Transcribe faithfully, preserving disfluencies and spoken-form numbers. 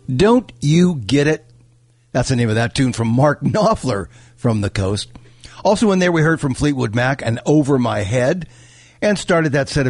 Don't You Get It? That's the name of that tune from Mark Knopfler from the coast. Also in there, we heard from Fleetwood Mac and Over My Head, and started that set of